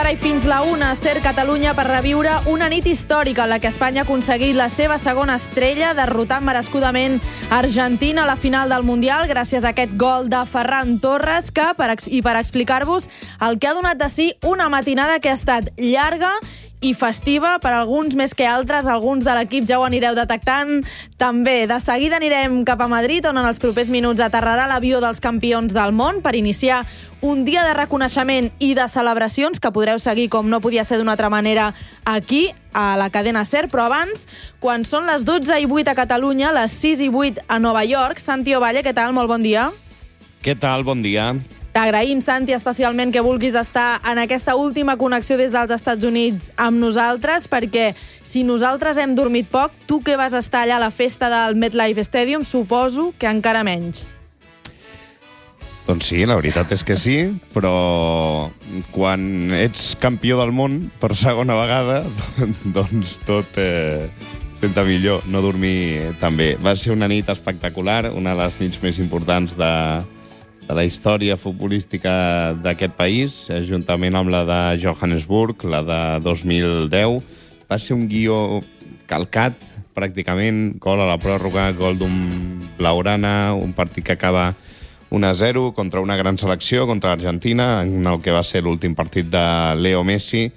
d'ara i fins la 1 a Ser Catalunya per reviure una nit històrica en la que Espanya ha aconseguit la seva segona estrella, derrotant merescudament Argentina a la final del Mundial gràcies a aquest gol de Ferran Torres que, per explicar-vos el que ha donat de si una matinada que ha estat llarga i festiva, per alguns més que altres. Alguns de l'equip ja ho anireu detectant també. De seguida anirem cap a Madrid, on en els propers minuts aterrarà l'avió dels campions del món per iniciar un dia de reconeixement i de celebracions que podreu seguir, com no podia ser d'una altra manera, aquí, a la cadena SER. Però abans, quan són les 12:08 a Catalunya, les 6:08 a Nova York, Santi Ovalle, què tal? Molt bon dia. Què tal? Bon dia. T'agraïm, Santi, especialment que vulguis estar en aquesta última connexió des dels Estats Units amb nosaltres, perquè si nosaltres hem dormit poc, tu que vas estar allà a la festa del MetLife Stadium, suposo que encara menys. Doncs sí, la veritat és que sí, però quan ets campió del món per segona vegada, doncs tot senta millor no dormir tan bé. Va ser una nit espectacular, una de les nits més importants de la història futbolística d'aquest país, juntament amb la de Johannesburg, la de 2010. Va ser un guió calcat, pràcticament, gol a la pròrroga, gol d'un blaugrana, un partit que acaba 1-0 contra una gran selecció, contra l'Argentina, en el que va ser l'últim partit de Leo Messi,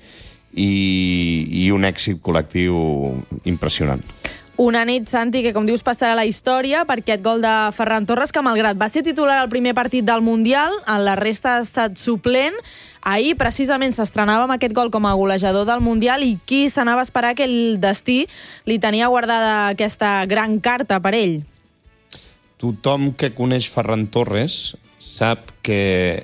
i un èxit col·lectiu impressionant. Una nit, Santi, que com dius passarà a la història per aquest gol de Ferran Torres, que malgrat va ser titular al primer partit del Mundial, en la resta ha estat suplent. Ahir precisament s'estrenava amb aquest gol com a golejador del Mundial, i qui s'anava a esperar que el destí li tenia guardada aquesta gran carta per ell? Tothom que coneix Ferran Torres sap que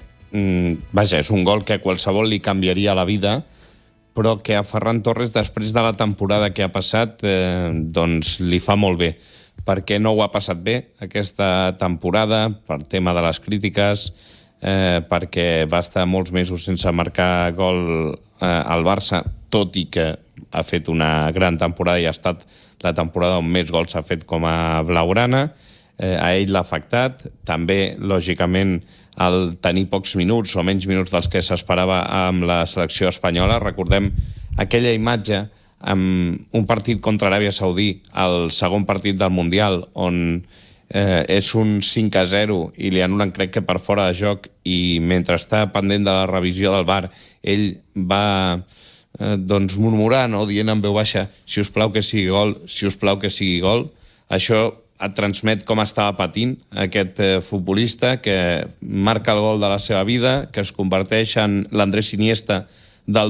és un gol que a qualsevol li canviaria la vida, però que a Ferran Torres, després de la temporada que ha passat, doncs li fa molt bé, perquè no ho ha passat bé aquesta temporada, per tema de les crítiques, perquè va estar molts mesos sense marcar gol al Barça, tot i que ha fet una gran temporada i ha estat la temporada on més gols ha fet com a blaugrana. A ell l'ha afectat. També, lògicament, el tenir pocs minuts o menys minuts dels que s'esperava amb la selecció espanyola. Recordem aquella imatge amb un partit contra Aràbia Saudí, el segon partit del Mundial, on és un 5-0 i li anulen, crec que per fora de joc, i mentre està pendent de la revisió del VAR, ell va murmurar, dient en veu baixa, si us plau que sigui gol, si us plau que sigui gol. Això et transmet com estava patint aquest futbolista que marca el gol de la seva vida, que es converteix en l'Andrés Iniesta del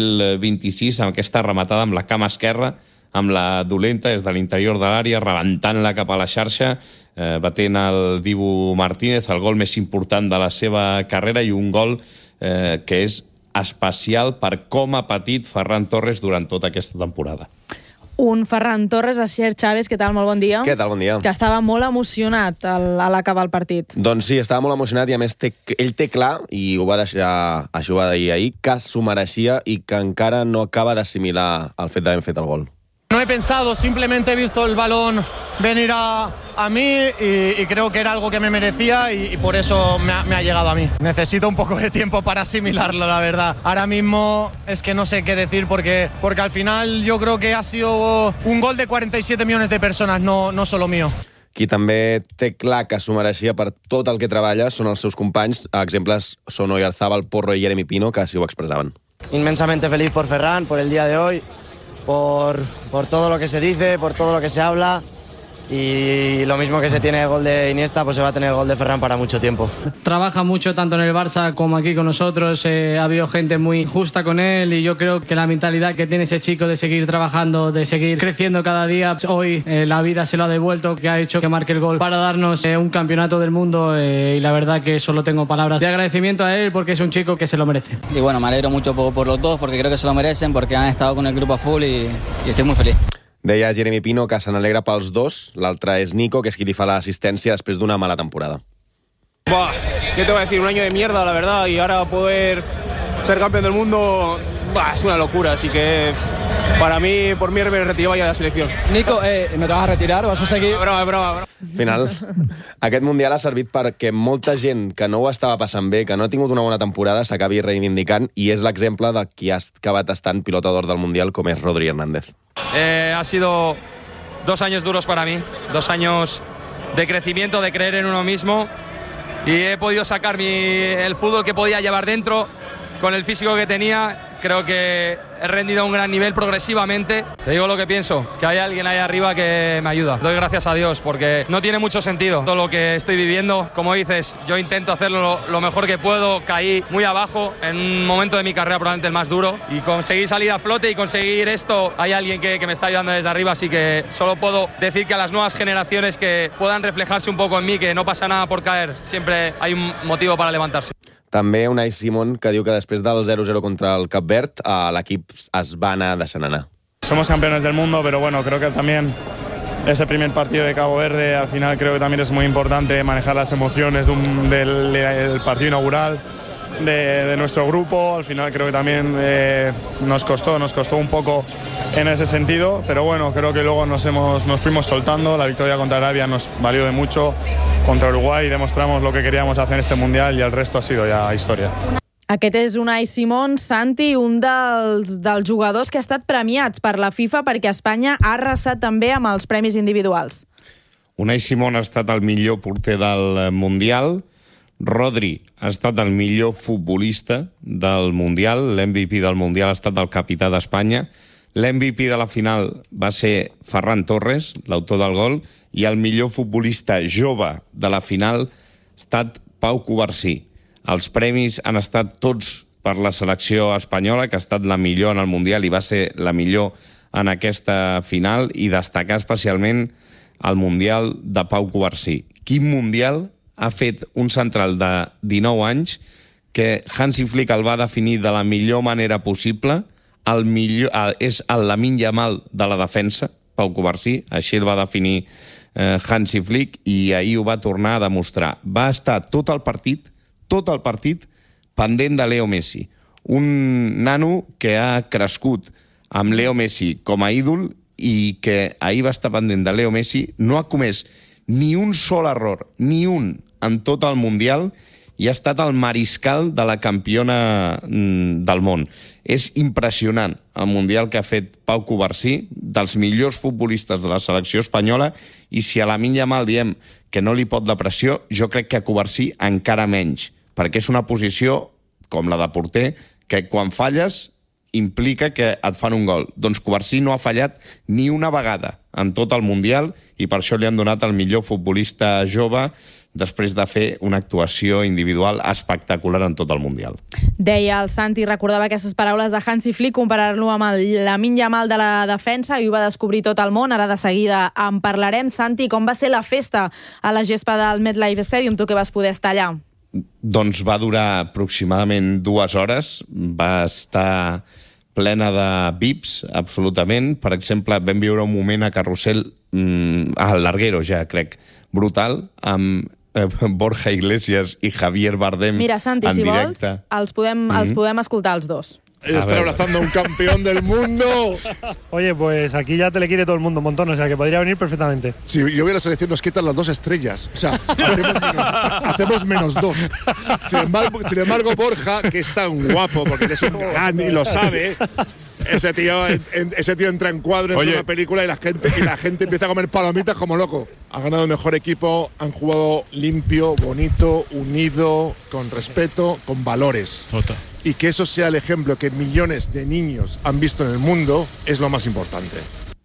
2026, amb aquesta rematada amb la cama esquerra, amb la dolenta des de l'interior de l'àrea, rebentant-la cap a la xarxa, batent el Dibu Martínez, el gol més important de la seva carrera, i un gol que és especial per com ha patit Ferran Torres durant tota aquesta temporada. Un Ferran Torres, Asier Chávez, què tal? Molt bon dia. Què tal? Bon dia. Que estava molt emocionat a l'acabar el partit. Doncs sí, estava molt emocionat, i a més ell té clar, i ho va deixar, això ho va dir ahir, que s'ho mereixia i que encara no acaba d'assimilar el fet d'haver fet el gol. No he pensado, simplemente he visto el balón venir a mí y creo que era algo que me merecía y por eso me ha llegado a mí. Necesito un poco de tiempo para asimilarlo, la verdad. Ahora mismo es que no sé qué decir porque al final yo creo que ha sido un gol de 47 millones de personas, no solo mío. Qui també té clar que s'ho mereixia per tot el que treballa són els seus companys. Exemples són Oyarzabal, Porro i Jeremy Pino, que així ho expressaven. Inmensamente feliz por Ferran, por el día de hoy, por todo lo que se dice, por todo lo que se habla, y lo mismo que se tiene el gol de Iniesta, pues se va a tener el gol de Ferran para mucho tiempo. Trabaja mucho tanto en el Barça como aquí con nosotros, ha habido gente muy justa con él, y yo creo que la mentalidad que tiene ese chico de seguir trabajando, de seguir creciendo cada día, hoy la vida se lo ha devuelto, que ha hecho que marque el gol para darnos un campeonato del mundo, y la verdad que solo tengo palabras de agradecimiento a él porque es un chico que se lo merece. Y bueno, me alegro mucho por los dos porque creo que se lo merecen, porque han estado con el grupo a full y estoy muy feliz. Deia Jeremy Pino que se n'alegra pels dos. L'altre és Nico, que és qui li fa l'assistència després d'una mala temporada. Buah, ¿qué te voy a decir? Un año de mierda, la verdad, y ahora poder ser campeón del mundo es una locura, así que para mí, por mí me retiraba ya de la selección. Nico, ¿no te vas a retirar? ¿Vas a seguir? Broma. Al final, aquest Mundial ha servit perquè molta gent que no ho estava passant bé, que no ha tingut una bona temporada, s'acabi reivindicant, i és l'exemple de qui ha acabat estant pilota d'or del Mundial, com és Rodri Hernández. Ha sido 2 años duros para mí, 2 años de crecimiento, de creer en uno mismo, y he podido sacar el fútbol que podía llevar dentro con el físico que tenía. Creo que he rendido a un gran nivel progresivamente. Te digo lo que pienso, que hay alguien ahí arriba que me ayuda. Doy gracias a Dios porque no tiene mucho sentido todo lo que estoy viviendo. Como dices, yo intento hacerlo lo mejor que puedo. Caí muy abajo en un momento de mi carrera probablemente el más duro y conseguí salir a flote y conseguir esto. Hay alguien que me está ayudando desde arriba, así que solo puedo decir que a las nuevas generaciones que puedan reflejarse un poco en mí, que no pasa nada por caer, siempre hay un motivo para levantarse. També Unai Simón, que diu que després del 0-0 contra el Cap Verd, l'equip es va anar deixant anar. Somos campeones del mundo, pero bueno, creo que también ese primer partido de Cabo Verde, al final creo que también es muy importante manejar las emociones del partido inaugural de nuestro grupo. Al final creo que también nos costó un poco en ese sentido, pero bueno, creo que luego nos fuimos soltando. La victoria contra Arabia nos valió de mucho, contra Uruguay demostramos lo que queríamos hacer en este Mundial y el resto ha sido ya historia. Aquest és Unai Simón, Santi, un dels jugadors que ha estat premiats per la FIFA perquè Espanya ha arrasat també amb els premis individuals. Unai Simón ha estat el millor porter del Mundial. Rodri ha estat el millor futbolista del Mundial. L'MVP del Mundial ha estat el capità d'Espanya. L'MVP de la final va ser Ferran Torres, l'autor del gol, i el millor futbolista jove de la final ha estat Pau Covarsí. Els premis han estat tots per la selecció espanyola, que ha estat la millor en el Mundial i va ser la millor en aquesta final, i destacar especialment el Mundial de Pau Covarsí. Quin Mundial ha fet un central de 19 anys que Hansi Flick el va definir de la millor manera possible. És el Lamine Yamal de la defensa, Pau Covarsí, així el va definir Hansi Flick, i ahir ho va tornar a demostrar. Va estar tot el partit pendent de Leo Messi. Un nano que ha crescut amb Leo Messi com a ídol i que ahir va estar pendent de Leo Messi, no ha comès ni un sol error, ni un, en tot el Mundial, i ha estat el mariscal de la campiona del món. És impressionant el Mundial que ha fet Pau Covarsí, dels millors futbolistes de la selecció espanyola, i si a Lamine Yamal diem que no li pot la pressió, jo crec que a Covarsí encara menys, perquè és una posició, com la de porter, que quan falles implica que et fan un gol. Doncs Covarsí no ha fallat ni una vegada en tot el Mundial i per això li han donat el millor futbolista jove després de fer una actuació individual espectacular en tot el Mundial. Deia el Santi, recordava aquestes paraules de Hansi Flick, comparar-lo amb el Lamine Yamal de la defensa, i ho va descobrir tot el món. Ara de seguida en parlarem. Santi, com va ser la festa a la gespa del MetLife Stadium, tu que vas poder estar allà? Doncs va durar aproximadament 2 hores, va estar plena de VIPs, absolutament. Per exemple, vam viure un moment a Carrusel, al Larguero ja, crec, brutal, amb Borja Iglesias i Javier Bardem. Mira, Santi, en si directe. Vols, els podem escoltar els dos. Estar abrazando a un campeón del mundo. Oye, pues aquí ya te le quiere todo el mundo un montón, o sea que podría venir perfectamente. Si yo voy a la selección nos quitan las 2 estrellas, o sea, hacemos -2. Sin embargo, Borja, que es tan guapo, porque es un galán y lo sabe, ese tío entra en cuadro en una película y la gente empieza a comer palomitas como loco. Ha ganado el mejor equipo, han jugado limpio, bonito, unido, con respeto, con valores. Total. Y que eso sea el ejemplo que millones de niños han visto en el mundo es lo más importante.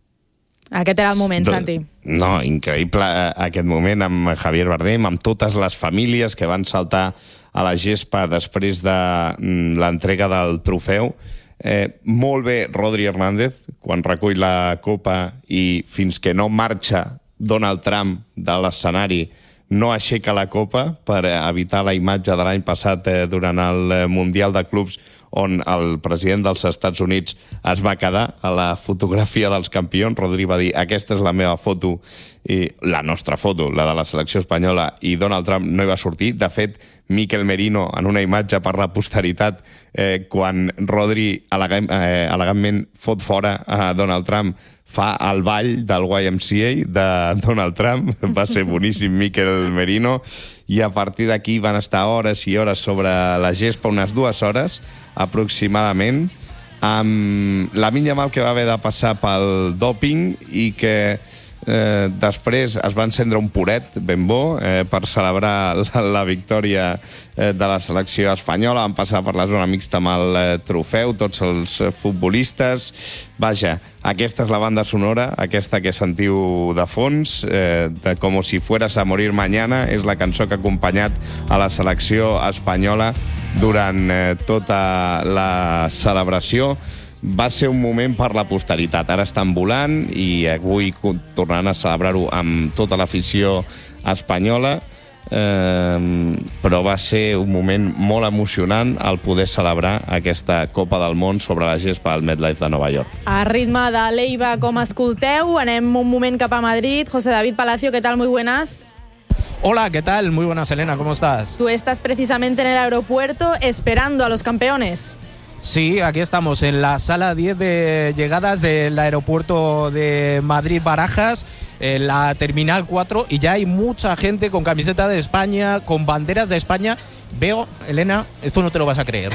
Aquest era el moment, Santi. No, increïble aquest moment amb Javier Bardem, amb totes les famílies que van saltar a la gespa després de l'entrega del trofeu. Molt bé Rodri Hernández, quan recull la copa i fins que no marxa Donald Trump de l'escenari no aixeca la copa per evitar la imatge de l'any passat durant el Mundial de Clubs on el president dels Estats Units es va quedar a la fotografia dels campions. Rodri va dir, aquesta és la meva foto, i la nostra foto, la de la selecció espanyola, i Donald Trump no hi va sortir. De fet, Mikel Merino, en una imatge per la posteritat, quan Rodri elegantment fot fora a Donald Trump, fa el ball del YMCA de Donald Trump. Va ser boníssim Mikel Merino, i a partir d'aquí van estar hores i hores sobre la gespa, unes 2 hores aproximadament, amb Lamine Yamal, que va haver de passar pel dòping i que després es va encendre un puret ben bo per celebrar la victòria de la selecció espanyola. Van passar per la zona mixta amb el trofeu tots els futbolistes. Vaja, aquesta és la banda sonora, aquesta que sentiu de fons, de Como si fueras a morir mañana, és la cançó que ha acompanyat a la selecció espanyola durant tota la celebració. Va ser un moment per la posteritat. Ara estan volant i avui tornaran a celebrar-ho amb tota l'afició espanyola, però va ser un moment molt emocionant el poder celebrar aquesta Copa del Món sobre la gespa del MetLife de Nova York. A ritme de l'Eiva, com escolteu, anem un moment cap a Madrid. José David Palacio, ¿qué tal? Muy buenas. Hola, ¿qué tal? Muy buenas, Elena, ¿cómo estás? Tú estás precisamente en el aeropuerto esperando a los campeones. Sí, aquí estamos en la sala 10 de llegadas del aeropuerto de Madrid-Barajas, en la terminal 4, y ya hay mucha gente con camiseta de España, con banderas de España. Veo, Elena, esto no te lo vas a creer,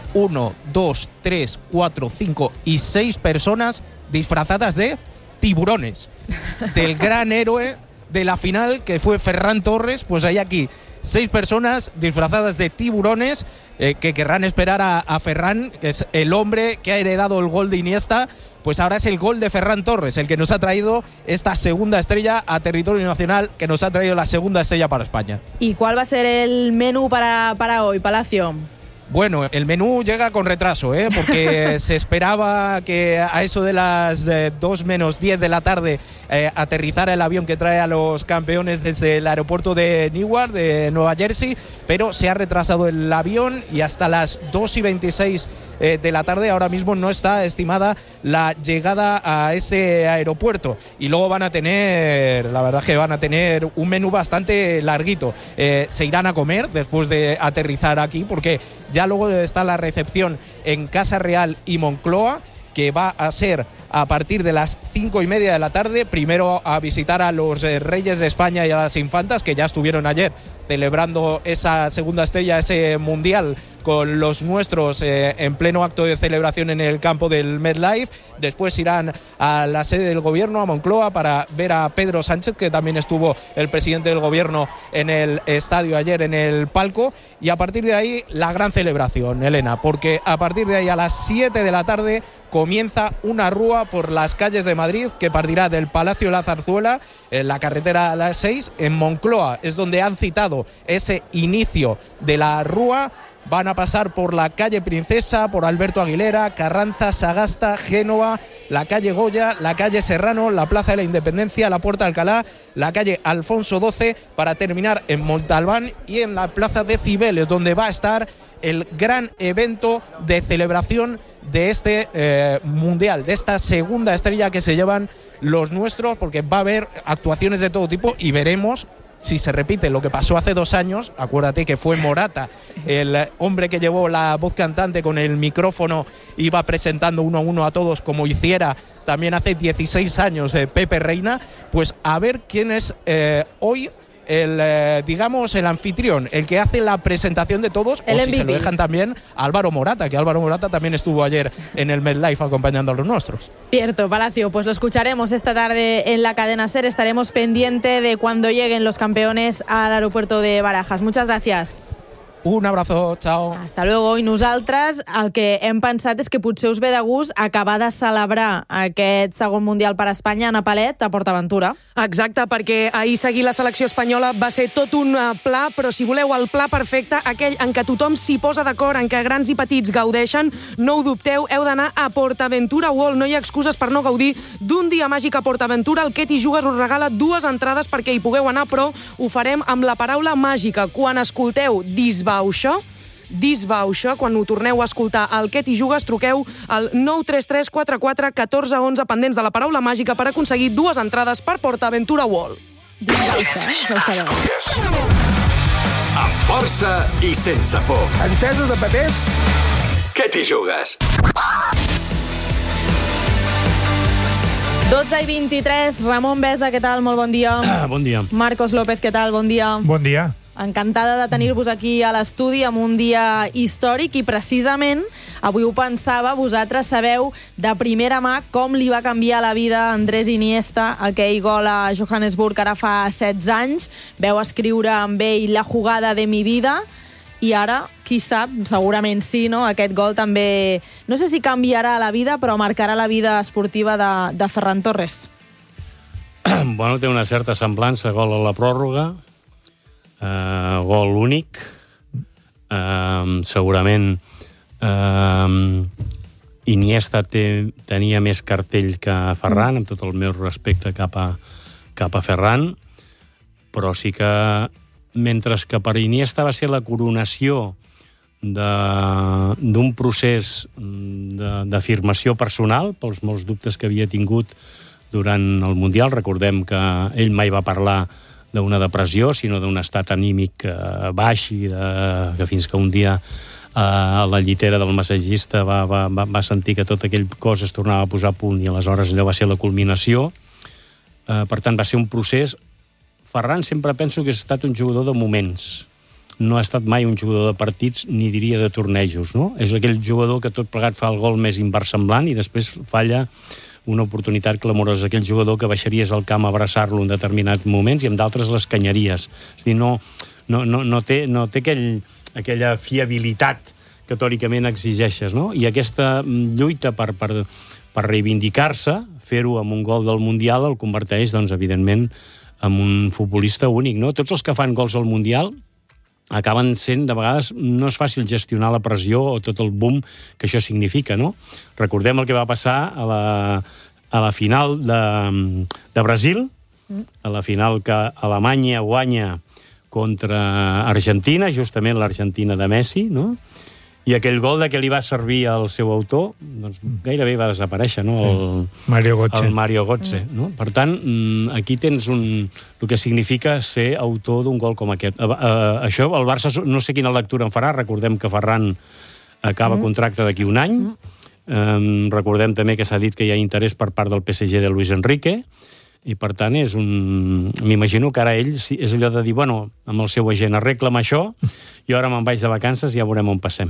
1, 2, 3, 4, 5 y 6 personas disfrazadas de tiburones, del gran héroe de la final, que fue Ferran Torres. Pues hay aquí 6 personas disfrazadas de tiburones que querrán esperar a Ferran, que es el hombre que ha heredado el gol de Iniesta. Pues ahora es el gol de Ferran Torres el que nos ha traído esta segunda estrella a territorio nacional, que nos ha traído la segunda estrella para España. ¿Y cuál va a ser el menú para hoy, Palacio? Bueno, el menú llega con retraso, porque se esperaba que a eso de las 2 menos 10 de la tarde aterrizara el avión que trae a los campeones desde el aeropuerto de Newark, de Nueva Jersey, pero se ha retrasado el avión y hasta las 2:26 de la tarde ahora mismo no está estimada la llegada a este aeropuerto. Y luego van a tener, la verdad que van a tener un menú bastante larguito. Se irán a comer después de aterrizar aquí, porque ya luego está la recepción en Casa Real y Moncloa, que va a ser a partir de las 5:30 de la tarde. Primero a visitar a los Reyes de España y a las Infantas, que ya estuvieron ayer celebrando esa segunda estrella, ese mundial con los nuestros en pleno acto de celebración en el campo del MetLife. Después irán a la sede del gobierno, a Moncloa, para ver a Pedro Sánchez, que también estuvo el presidente del gobierno en el estadio ayer, en el palco. Y a partir de ahí la gran celebración, Elena, porque a partir de ahí a las 7 de la tarde comienza una rúa por las calles de Madrid que partirá del Palacio de la Zarzuela, en la carretera a las 6, en Moncloa es donde han citado ese inicio de la rúa. Van a pasar por la calle Princesa, por Alberto Aguilera, Carranza, Sagasta, Génova, la calle Goya, la calle Serrano, la Plaza de la Independencia, la Puerta de Alcalá, la calle Alfonso XII, para terminar en Montalbán y en la Plaza de Cibeles, donde va a estar el gran evento de celebración de este mundial, de esta segunda estrella que se llevan los nuestros, porque va a haber actuaciones de todo tipo y veremos si se repite lo que pasó hace 2 años. Acuérdate que fue Morata el hombre que llevó la voz cantante con el micrófono, iba presentando uno a uno a todos, como hiciera también hace 16 años Pepe Reina. Pues a ver quién es hoy digamos el anfitrión, el que hace la presentación de todos, o si se lo dejan también a Álvaro Morata, que Álvaro Morata también estuvo ayer en el MetLife acompañando a los nuestros. Cierto, Palacio, pues lo escucharemos esta tarde en la cadena SER. Estaremos pendiente de cuando lleguen los campeones al aeropuerto de Barajas. Muchas gracias. Un abrazo, chao. Hasta luego. I nosaltres el que hem pensat és que potser us ve de gust acabar de celebrar aquest segon Mundial per a Espanya a Napalet, a PortAventura. Exacte, perquè ahir seguir la selecció espanyola va ser tot un pla, però si voleu el pla perfecte, aquell en què tothom s'hi posa d'acord, en què grans i petits gaudeixen, no ho dubteu, heu d'anar a PortAventura World. No hi ha excuses per no gaudir d'un dia màgic a PortAventura. El Que t'hi jugues us regala 2 entrades perquè hi pugueu anar, però ho farem amb la paraula màgica. Quan escolteu Disbauxa, disbauxa. Quan ho torneu a escoltar al Què t'hi jugues, truqueu al 933 44 14 11 pendents de la paraula màgica per aconseguir 2 entrades per PortAventura World. Disbauxa, ja ho sabeu. Amb força i sense por. Entesos de papers? Què t'hi jugues? 12:23, Ramon Besa, què tal? Molt bon dia. Bon dia. Marcos López, què tal? Bon dia. Bon dia. Encantada de tenir-vos aquí a l'estudi amb un dia històric i precisament avui ho pensava, vosaltres sabeu de primera mà com li va canviar la vida a Andrés Iniesta aquell gol a Johannesburg ara fa 16 anys. Veu escriure amb ell la jugada de mi vida i ara, qui sap, segurament sí, no? Aquest gol també, no sé si canviarà la vida, però marcarà la vida esportiva de Ferran Torres. Bueno, té una certa semblança, gol a la pròrroga, gol únic, segurament Iniesta tenia més cartell que Ferran, amb tot el meu respecte cap a Ferran, però sí que mentre que per Iniesta va ser la coronació d'un procés d'afirmació personal pels molts dubtes que havia tingut durant el Mundial. Recordem que ell mai va parlar d'una depressió, sinó d'un estat anímic baix i que fins que un dia a la llitera del massatgista va sentir que tot aquell cos es tornava a posar a punt i aleshores allò va ser la culminació. Per tant, va ser un procés. Ferran sempre penso que ha estat un jugador de moments. No ha estat mai un jugador de partits ni diria de tornejos, no? És aquell jugador que tot plegat fa el gol més inversemblant i després falla una oportunitat clamorosa. Aquell jugador que baixaries al camp a abraçar-lo en determinats moments i en d'altres l'escanyaries. És a dir, no té aquella fiabilitat que teòricament exigeixes, no? I aquesta lluita per reivindicar-se, fer-ho amb un gol del Mundial, el converteix, doncs, evidentment, amb un futbolista únic, no? Tots els que fan gols al Mundial acaben sent, de vegades, no és fàcil gestionar la pressió o tot el boom que això significa, no? Recordem el que va passar a la final de Brasil, a la final que Alemanya guanya contra Argentina, justament l'Argentina de Messi, no? I aquell gol de què li va servir al seu autor, doncs gairebé va desaparèixer, no? El Mario Götze, no? Per tant, aquí tens el que significa ser autor d'un gol com aquest. Això, el Barça, no sé quina lectura en farà, recordem que Ferran acaba contracte d'aquí un any, recordem també que s'ha dit que hi ha interès per part del PSG de Luis Enrique, i per tant m'imagino que ara ell és allò de dir, bueno, amb el seu agent arregla'm això, i ara me'n vaig de vacances i ja veurem on passem.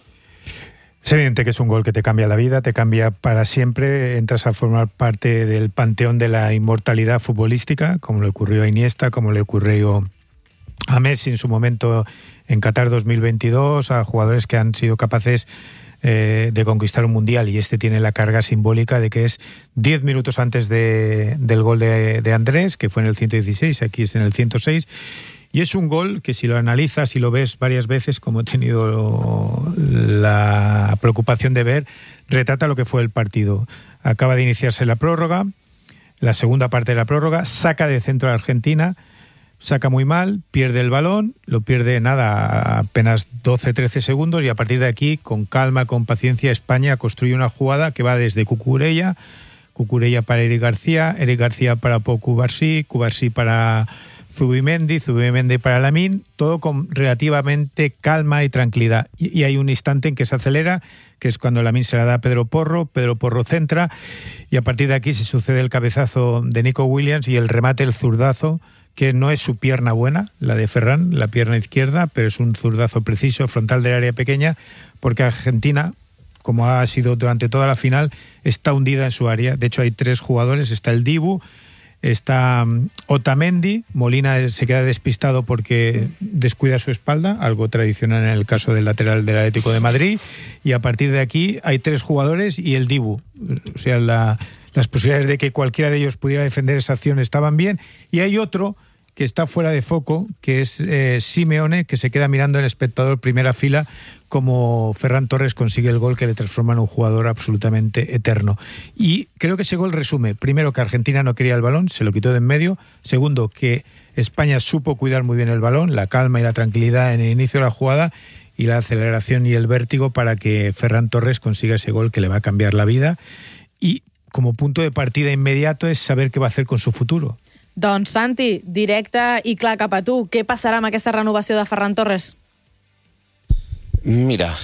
Es evidente que es un gol que te cambia la vida, te cambia para siempre, entras a formar parte del panteón de la inmortalidad futbolística, como le ocurrió a Iniesta, como le ocurrió a Messi en su momento en Qatar 2022, a jugadores que han sido capaces de conquistar un mundial, y este tiene la carga simbólica de que es 10 minutos antes del gol de Andrés, que fue en el 116, aquí es en el 106, y es un gol que si lo analizas y lo ves varias veces, como he tenido la preocupación de ver, retrata lo que fue el partido. Acaba de iniciarse la prórroga, la segunda parte de la prórroga, saca de centro a Argentina, saca muy mal, pierde el balón, lo pierde apenas 12-13 segundos, y a partir de aquí, con calma, con paciencia, España construye una jugada que va desde Cucurella para Eric García para Pau Cubarsí para Zubimendi para Lamine, todo con relativamente calma y tranquilidad. Y hay un instante en que se acelera, que es cuando Lamine se la da a Pedro Porro centra, y a partir de aquí se sucede el cabezazo de Nico Williams y el remate, el zurdazo, que no es su pierna buena, la de Ferran, la pierna izquierda, pero es un zurdazo preciso, frontal del área pequeña, porque Argentina, como ha sido durante toda la final, está hundida en su área. De hecho, hay 3 jugadores, está el Dibu, está Otamendi, Molina se queda despistado porque descuida su espalda, algo tradicional en el caso del lateral del Atlético de Madrid, y a partir de aquí hay 3 jugadores y el Dibu. O sea, las posibilidades de que cualquiera de ellos pudiera defender esa acción estaban bien, y hay otro que está fuera de foco, que es Simeone, que se queda mirando el espectador primera fila como Ferran Torres consigue el gol que le transforma en un jugador absolutamente eterno. Y creo que ese gol resume, primero, que Argentina no quería el balón, se lo quitó de en medio; segundo, que España supo cuidar muy bien el balón, la calma y la tranquilidad en el inicio de la jugada; y la aceleración y el vértigo para que Ferran Torres consiga ese gol que le va a cambiar la vida. Y como punto de partida inmediato es saber qué va a hacer con su futuro. Doncs, Santi, directe i clar cap a tu. Què passarà amb aquesta renovació de Ferran Torres? Mira,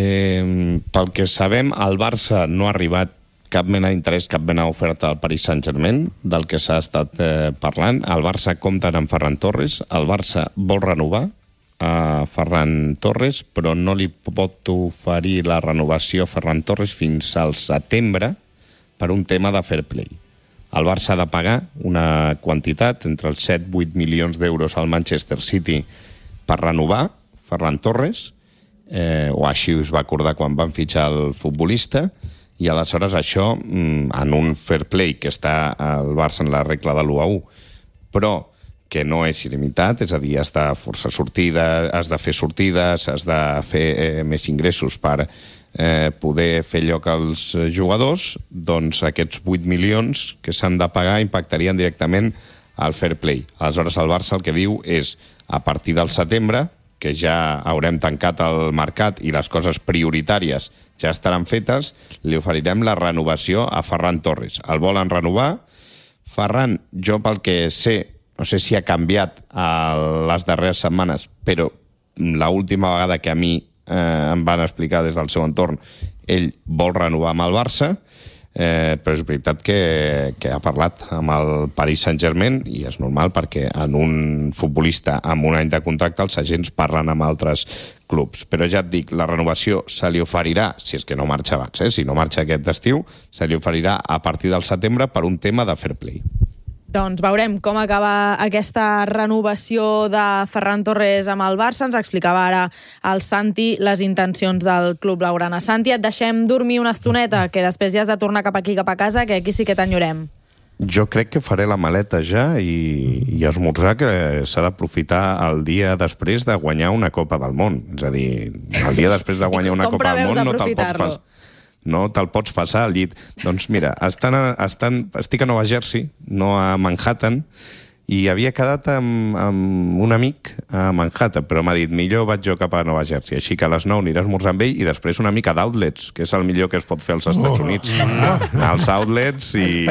pel que sabem, el Barça no ha arribat cap mena d'interès, cap mena d'oferta al Paris Saint-Germain, del que s'ha estat parlant. El Barça compta amb Ferran Torres, el Barça vol renovar a Ferran Torres, però no li pot oferir la renovació a Ferran Torres fins al setembre per un tema de fair play. El Barça ha de pagar una quantitat entre els 7-8 milions d'euros al Manchester City per renovar Ferran Torres, o així us va acordar quan van fitxar el futbolista, i aleshores això, en un fair play que està al Barça en la regla de l'1-1, però que no és il·limitat, és a dir, has de forçar sortides, has de fer sortides, has de fer més ingressos per poder fer lloc als jugadors, doncs aquests 8 milions que s'han de pagar impactarien directament al fair play. Aleshores el Barça el que diu és, a partir del setembre, que ja haurem tancat el mercat i les coses prioritàries ja estaran fetes, li oferirem la renovació a Ferran Torres. El volen renovar. Ferran, jo pel que sé, no sé si ha canviat a les darreres setmanes, però l'última vegada que a mi em van explicar des del seu entorn, ell vol renovar amb el Barça, però és veritat que ha parlat amb el Paris Saint-Germain i és normal perquè en un futbolista amb un any de contracte els agents parlen amb altres clubs. Però ja et dic, la renovació se li oferirà, si és que no marxa abans, si no marxa aquest estiu, se li oferirà a partir del setembre per un tema de fair play. Doncs veurem com acaba aquesta renovació de Ferran Torres amb el Barça. Ens explicava ara el Santi les intencions del club blaugrana. Santi, et deixem dormir una estoneta, que després ja has de tornar cap aquí, cap a casa, que aquí sí que t'enyorem. Jo crec que faré la maleta ja i esmorzar, que s'ha d'aprofitar el dia després de guanyar una Copa del Món. És a dir, el dia després de guanyar una Copa del Món no te'l pots passar al llit. Doncs mira, estic a Nova Jersey, no a Manhattan, i havia quedat amb un amic a Manhattan, però m'ha dit, millor vaig jo cap a Nova Jersey, així que a les 9 aniré a esmorzar amb ell i després una mica d'outlets, que és el millor que es pot fer als Estats Units. Els outlets i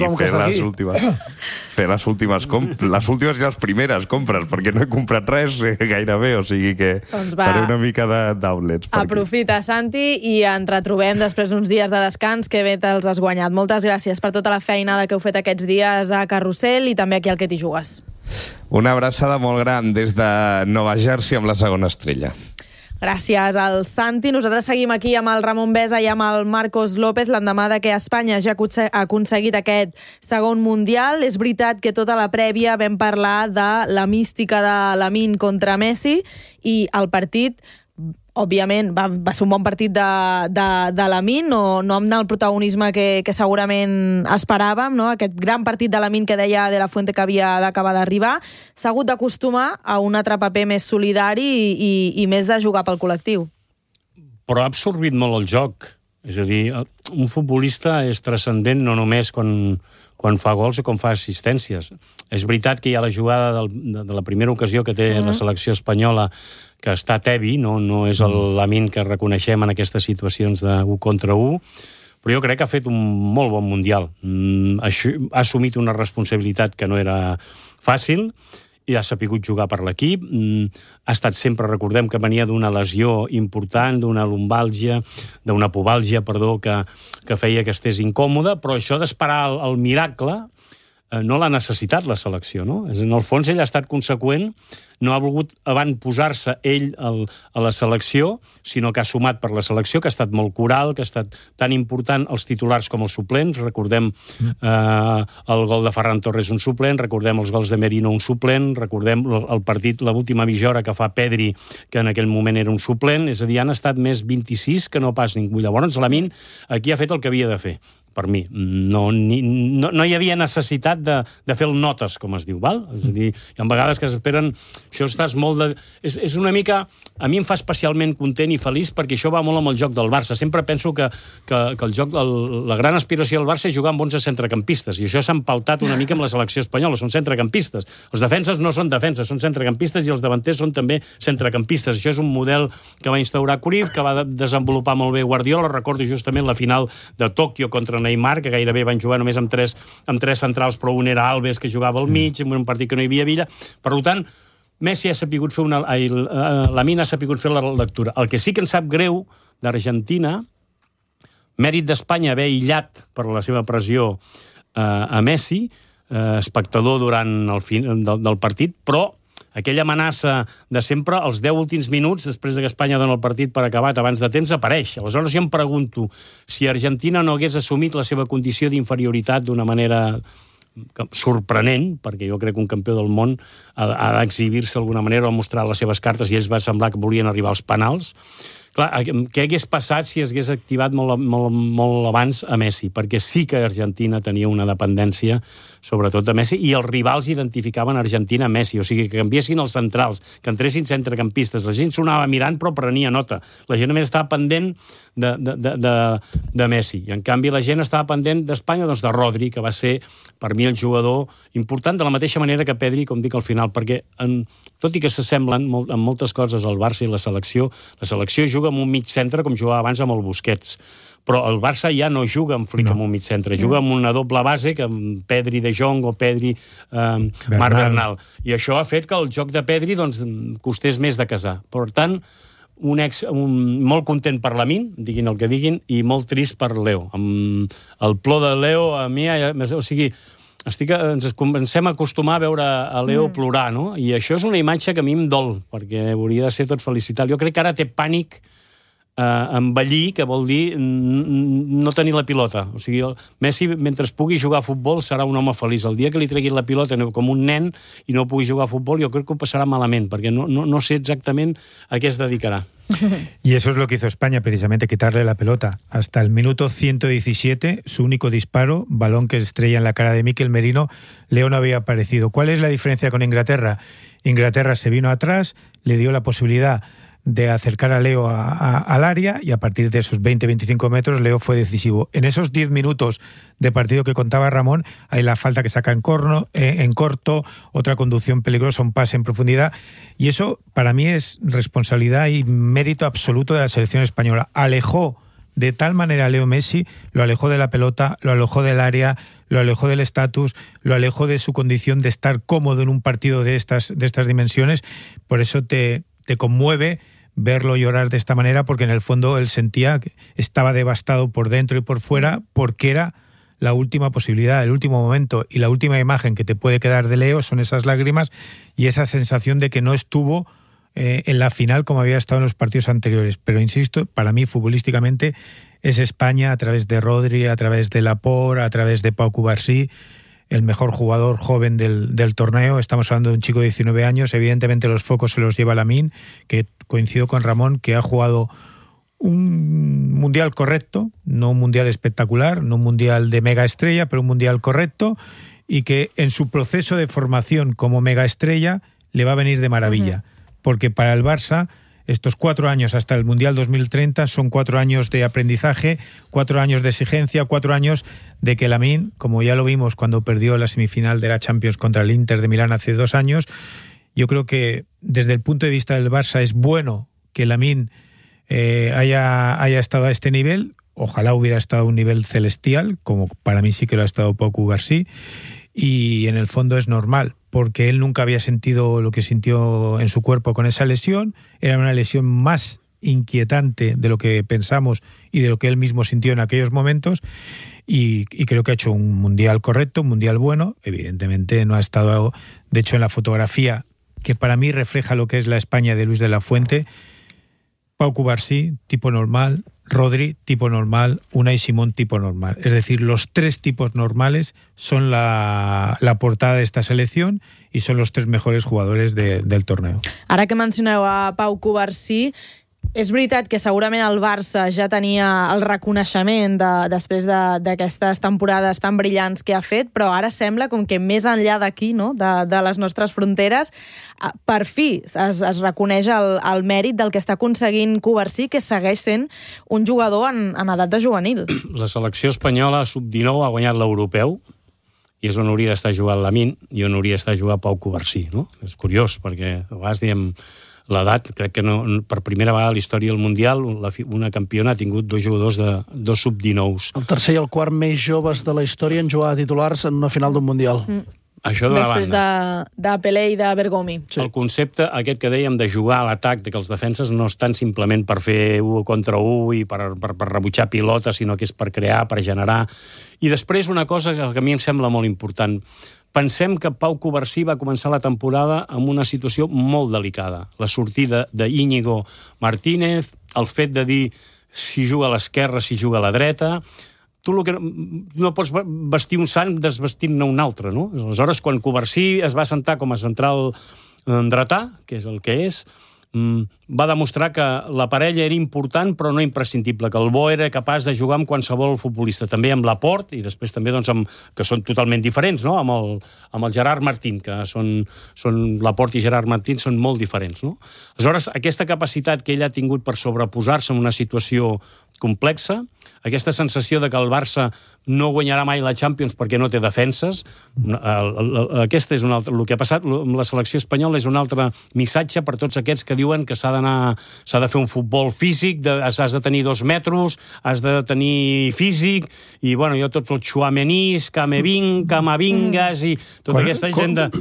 fer les últimes i les primeres compres, perquè no he comprat res gairebé, o sigui que faré una mica d'outlets. Aprofita, Santi, i ens retrobem després d'uns dies de descans, que bé te'ls has guanyat. Moltes gràcies per tota la feinada que heu fet aquests dies a Carrusel i també aquí al Que t'hi jugues. Una abraçada molt gran des de Nova Jersey amb la segona estrella. Gràcies al Santi. Nosaltres seguim aquí amb el Ramon Besa i amb el Marcos López l'endemà de que Espanya ja ha aconseguit aquest segon Mundial. És veritat que tota la prèvia vam parlar de la mística de Lamine contra Messi i el partit, òbviament, va ser un bon partit de Lamine, no amb el protagonisme que segurament esperàvem, no? Aquest gran partit de Lamine que deia De La Fuente que havia d'acabar d'arribar. S'ha hagut d'acostumar a un altre paper més solidari i més de jugar pel col·lectiu. Però ha absorbit molt el joc. És a dir, un futbolista és transcendent no només quan fa gols o quan fa assistències. És veritat que hi ha la jugada de la primera ocasió que té la selecció espanyola, que està tebi, no és el Lamine que reconeixem en aquestes situacions de 1 contra 1, però jo crec que ha fet un molt bon Mundial. Ha assumit una responsabilitat que no era fàcil i ha sapigut jugar per l'equip. Ha estat sempre, recordem que venia d'una lesió important, d'una pubalgia, que feia que estés incòmode, però això d'esperar el miracle no l'ha necessitat la selecció, no? En el fons ell ha estat conseqüent, no ha volgut posar-se ell a la selecció, sinó que ha sumat per la selecció, que ha estat molt coral, que ha estat tan important els titulars com els suplents. Recordem el gol de Ferran Torres, un suplent, recordem els gols de Merino, un suplent, recordem el partit, l'última mitja hora que fa Pedri, que en aquell moment era un suplent, és a dir, han estat més 26 que no pas ningú. Llavors, Lamine aquí ha fet el que havia de fer. per mi. No hi havia necessitat de fer el notes, com es diu, val? És a dir, hi ha vegades que s'esperen... Això estàs molt de... És una mica... A mi em fa especialment content i feliç perquè això va molt amb el joc del Barça. Sempre penso que el joc... La gran aspiració del Barça és jugar amb 11 centrecampistes, i això s'ha empaltat una mica amb la selecció espanyola. Són centrecampistes. Els defenses no són defenses, són centrecampistes, i els davanters són també centrecampistes. Això és un model que va instaurar Cruyff, que va desenvolupar molt bé Guardiola. Recordo justament la final de Tòquio contra Neymar, que gairebé van jugar només amb tres centrals, però un era Alves, que jugava al mig, en un partit que no hi havia Villa. Per tant, Messi ha sapigut fer Lamine ha sapigut fer la lectura. El que sí que ens sap greu d'Argentina, mèrit d'Espanya haver aïllat per la seva pressió a Messi, espectador durant el final del partit, però aquella amenaça de sempre, els 10 últims minuts, després que Espanya dona el partit per acabat abans de temps, apareix. Aleshores jo em pregunto si Argentina no hagués assumit la seva condició d'inferioritat d'una manera sorprenent, perquè jo crec que un campió del món ha d'exhibir-se d'alguna manera o mostrar les seves cartes, i ells va semblar que volien arribar als penals. Clar, què hagués passat si es hagués activat molt abans a Messi? Perquè sí que Argentina tenia una dependència, sobretot de Messi, i els rivals identificaven Argentina a Messi, o sigui, que canviessin els centrals, que entressin centrecampistes. La gent s'ho anava mirant, però prenia nota. La gent només estava pendent de Messi, i en canvi la gent estava pendent d'Espanya, doncs de Rodri, que va ser, per mi, el jugador important, de la mateixa manera que Pedri, com dic al final, perquè tot i que s'assemblen en moltes coses al Barça i la selecció juga amb un mig centre com jugava abans amb el Busquets. Però el Barça ja no juga amb Flick amb un mig centre, juga amb una doble base, que amb Pedri de Jong o Pedri Marc Bernal. I això ha fet que el joc de Pedri costés més de casar. Per tant, molt content per Lamine, diguin el que diguin, i molt trist per Leo. El plor de Leo, a mi, o sigui, ens comencem a acostumar a veure a Leo plorar, no? I això és una imatge que a mi em dol, perquè hauria de ser tot felicitat. Jo crec que ara té pànic envellir, que vol dir no tenir la pilota. O sigui, Messi, mentre pugui jugar a futbol, serà un home feliç. El dia que li treguin la pilota com un nen i no pugui jugar a futbol, jo crec que ho passarà malament, perquè no sé exactament a què es dedicarà. Y eso es lo que hizo España, precisamente, quitarle la pelota. Hasta el minuto 117, su único disparo, balón que estrella en la cara de Mikel Merino, Leo no había aparecido. ¿Cuál es la diferencia con Inglaterra? Inglaterra se vino atrás, le dio la posibilidad de acercar a Leo al área, y a partir de esos 20-25 metros Leo fue decisivo. En esos 10 minutos de partido que contaba Ramón, hay la falta que saca en corto, otra conducción peligrosa, un pase en profundidad, y eso para mí es responsabilidad y mérito absoluto de la selección española. Alejó de tal manera a Leo Messi, lo alejó de la pelota, lo alejó del área, lo alejó del estatus, lo alejó de su condición de estar cómodo en un partido de estas dimensiones. Por eso te conmueve verlo llorar de esta manera, porque en el fondo él sentía que estaba devastado por dentro y por fuera, porque era la última posibilidad, el último momento, y la última imagen que te puede quedar de Leo son esas lágrimas y esa sensación de que no estuvo en la final como había estado en los partidos anteriores. Pero insisto, para mí futbolísticamente es España, a través de Rodri, a través de Laporte, a través de Pau Cubarsí, el mejor jugador joven del torneo. Estamos hablando de un chico de 19 años. Evidentemente los focos se los lleva Lamine, que coincido con Ramón, que ha jugado un mundial correcto, no un mundial espectacular, no un mundial de mega estrella, pero un mundial correcto, y que en su proceso de formación como mega estrella le va a venir de maravilla. Porque para el Barça estos 4 años hasta el Mundial 2030 son 4 años de aprendizaje, 4 años de exigencia, 4 años de que Lamine, como ya lo vimos cuando perdió la semifinal de la Champions contra el Inter de Milán hace 2 años, yo creo que desde el punto de vista del Barça es bueno que Lamine haya estado a este nivel. Ojalá hubiera estado a un nivel celestial, como para mí sí que lo ha estado Pau Cubarsí, y en el fondo es normal, porque él nunca había sentido lo que sintió en su cuerpo con esa lesión. Era una lesión más inquietante de lo que pensamos y de lo que él mismo sintió en aquellos momentos, y creo que ha hecho un mundial correcto, un mundial bueno. Evidentemente no ha estado, de hecho en la fotografía que para mí refleja lo que es la España de Luis de la Fuente, Pau Cubarsí, tipo normal, Rodri, tipo normal, Unai Simón, tipo normal. Es decir, los 3 tipos normales son la portada de esta selección y son los 3 mejores jugadores del torneo. Ara que mencioneu a Pau Cubarsí, És veritat que segurament el Barça ja tenia el reconeixement després d'aquestes temporades tan brillants que ha fet, però ara sembla com que més enllà d'aquí, no? de les nostres fronteres, per fi es reconeix el mèrit del que està aconseguint Covarsí, que segueix sent un jugador en edat de juvenil. La selecció espanyola sub-19 ha guanyat l'europeu, i és on hauria d'estar jugant Lamine i on hauria d'estar jugant Pau Covarsí, no? És curiós, perquè a vegades diem l'edat, crec que no, per primera vegada a la història del Mundial una campiona ha tingut dos jugadors de dos sub-19. El tercer i el quart més joves de la història en jugar a titulars en una final d'un Mundial. Això d'una banda. Després de Pelé i de Bergomi. Sí. El concepte aquest que dèiem de jugar a l'atac, de que els defenses no estan simplement per fer 1 contra 1 i per rebutjar pilotes, sinó que és per crear, per generar. I després una cosa que a mi em sembla molt important. Pensem que Pau Covarsí va començar la temporada amb una situació molt delicada. La sortida d'Íñigo Martínez, el fet de dir si juga a l'esquerra, si juga a la dreta. Tu no pots vestir un sant desvestint-ne un altre, no? Aleshores, quan Covarsí es va sentar com a central dretà, que és el que és, va demostrar que la parella era important però no imprescindible, que el bo era capaç de jugar amb qualsevol futbolista, també amb Laporte i després també que són totalment diferents, no? amb el Gerard Martín, que Laporte i Gerard Martín són molt diferents, no? Aleshores, aquesta capacitat que ell ha tingut per sobreposar-se en una situació complexa, aquesta sensació de que el Barça no guanyarà mai la Champions perquè no té defenses, aquest és un altre, el que ha passat amb la selecció espanyola és un altre missatge per tots aquests que diuen que s'ha de fer un futbol físic, has de tenir 2 metres, has de tenir físic, i bueno, jo tots els Tchouaménis, Camavingas i tota aquesta gent de...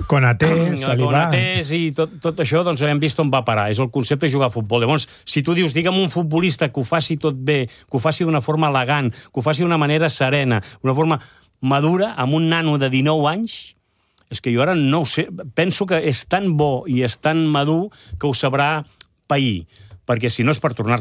Konatés i tot això, doncs hem vist on va parar. És el concepte de jugar a futbol. Llavors, si tu dius, digue'm un futbolista que ho faci tot bé, que ho faci d'una forma elegant, que ho faci d'una manera serena, d'una forma madura, amb un nano de 19 anys, és que jo ara no ho sé, penso que és tan bo i és tan madur que ho sabrà pair, perquè si no és per tornar